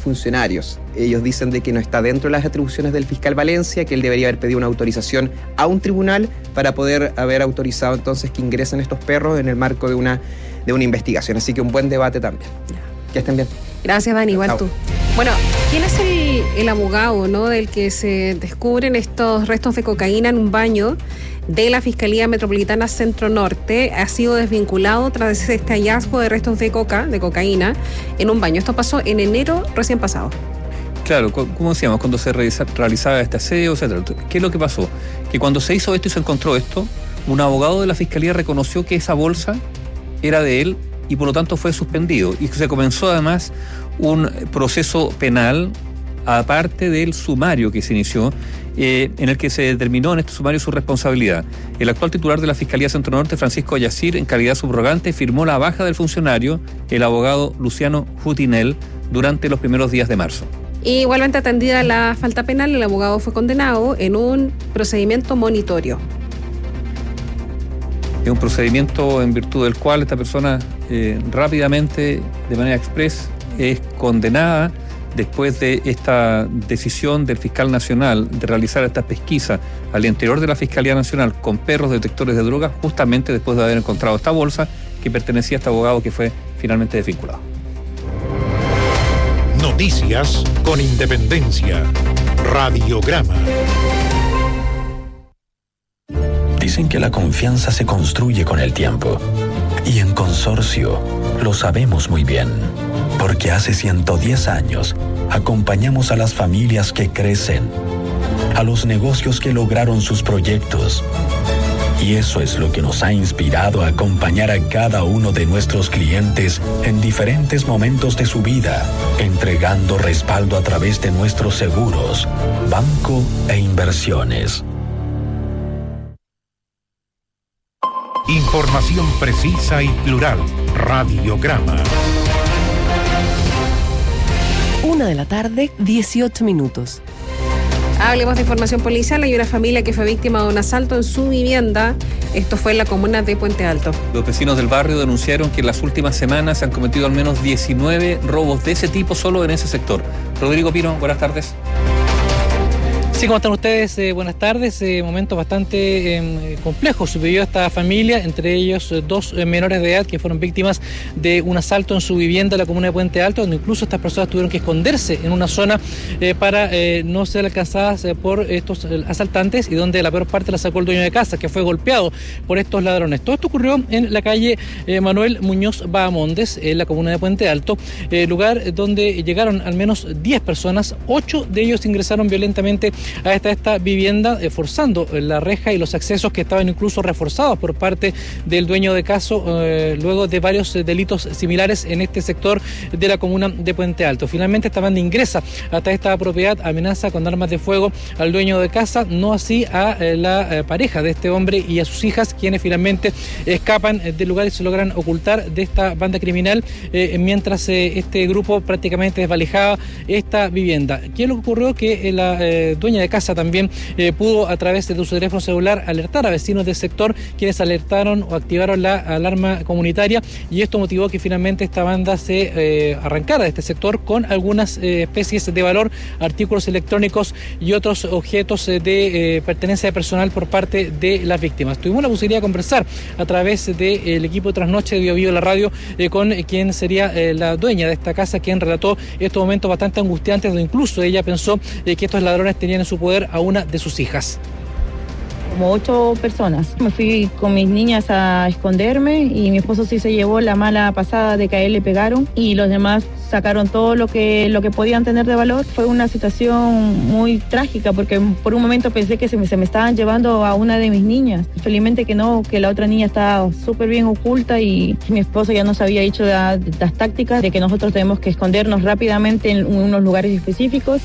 funcionarios. Ellos dicen de que no está dentro de las atribuciones del fiscal Valencia, que él debería haber pedido una autorización a un tribunal para poder haber autorizado entonces que ingresen estos perros en el marco de una investigación. Así que un buen debate también. Que estén bien. Gracias, Dani, igual Chao. tú. Bueno, ¿quién es el abogado, ¿no?, del que se descubren estos restos de cocaína en un baño de la Fiscalía Metropolitana Centro Norte? Ha sido desvinculado tras este hallazgo de restos de cocaína en un baño. Esto pasó en enero recién pasado. Claro, como decíamos, cuando se realizaba este aseo, etcétera. ¿Qué es lo que pasó? Que cuando se hizo esto y se encontró esto, un abogado de la Fiscalía reconoció que esa bolsa era de él y por lo tanto fue suspendido. Y se comenzó además un proceso penal, aparte del sumario que se inició, en el que se determinó en este sumario su responsabilidad. El actual titular de la Fiscalía Centro Norte, Francisco Yacir, en calidad subrogante, firmó la baja del funcionario, el abogado Luciano Jutinel, durante los primeros días de marzo. Igualmente atendida la falta penal, el abogado fue condenado en un procedimiento monitorio. Es un procedimiento en virtud del cual esta persona rápidamente, de manera express, es condenada después de esta decisión del fiscal nacional de realizar esta pesquisa al interior de la Fiscalía Nacional con perros detectores de drogas, justamente después de haber encontrado esta bolsa que pertenecía a este abogado que fue finalmente desvinculado. Noticias con independencia. Radiograma. Dicen que la confianza se construye con el tiempo. Y en Consorcio lo sabemos muy bien. Porque hace 110 años acompañamos a las familias que crecen, a los negocios que lograron sus proyectos. Y eso es lo que nos ha inspirado a acompañar a cada uno de nuestros clientes en diferentes momentos de su vida, entregando respaldo a través de nuestros seguros, banco e inversiones. Información precisa y plural. Radiograma. 1:18 p.m. Hablemos de información policial. Hay una familia que fue víctima de un asalto en su vivienda. Esto fue en la comuna de Puente Alto. Los vecinos del barrio denunciaron que en las últimas semanas se han cometido al menos 19 robos de ese tipo solo en ese sector. Rodrigo Pino, buenas tardes. Sí, ¿cómo están ustedes? Buenas tardes. Momento bastante complejo sucedió a esta familia, entre ellos dos menores de edad que fueron víctimas de un asalto en su vivienda en la comuna de Puente Alto, donde incluso estas personas tuvieron que esconderse en una zona para no ser alcanzadas por estos asaltantes, y donde la peor parte la sacó el dueño de casa, que fue golpeado por estos ladrones. Todo esto ocurrió en la calle Manuel Muñoz Bahamondes, en la comuna de Puente Alto, lugar donde llegaron al menos 10 personas. 8 de ellos ingresaron violentamente a esta vivienda, forzando la reja y los accesos, que estaban incluso reforzados por parte del dueño de casa, luego de varios delitos similares en este sector de la comuna de Puente Alto. Finalmente esta banda ingresa hasta esta propiedad, amenaza con armas de fuego al dueño de casa, no así a la pareja de este hombre y a sus hijas, quienes finalmente escapan del lugar y se logran ocultar de esta banda criminal, mientras este grupo prácticamente desvalijaba esta vivienda. ¿Qué es lo que ocurrió? Que la dueña de casa también pudo, a través de su teléfono celular, alertar a vecinos del sector, quienes alertaron o activaron la alarma comunitaria, y esto motivó que finalmente esta banda se arrancara de este sector con algunas especies de valor, artículos electrónicos y otros objetos de pertenencia personal por parte de las víctimas. Tuvimos la posibilidad de conversar a través del equipo de Trasnoche de BioBio la radio con quien sería la dueña de esta casa, quien relató estos momentos bastante angustiantes, donde incluso ella pensó que estos ladrones tenían en su poder a una de sus hijas. Como 8 personas. Me fui con mis niñas a esconderme y mi esposo sí se llevó la mala pasada de que a él le pegaron, y los demás sacaron todo lo que podían tener de valor. Fue una situación muy trágica, porque por un momento pensé que se me estaban llevando a una de mis niñas. Felizmente que no, que la otra niña estaba súper bien oculta, y mi esposo ya nos había dicho las tácticas de que nosotros tenemos que escondernos rápidamente en unos lugares específicos.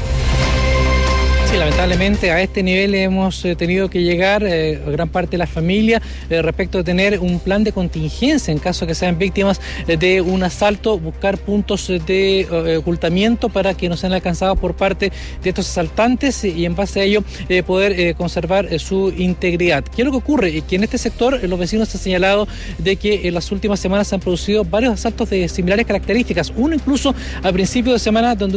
Sí, lamentablemente a este nivel hemos tenido que llegar, gran parte de la familia, respecto de tener un plan de contingencia en caso de que sean víctimas de un asalto, buscar puntos de ocultamiento para que no sean alcanzados por parte de estos asaltantes, y en base a ello poder conservar su integridad. ¿Qué es lo que ocurre? Que en este sector los vecinos han señalado de que en las últimas semanas se han producido varios asaltos de similares características, uno incluso a principio de semana, donde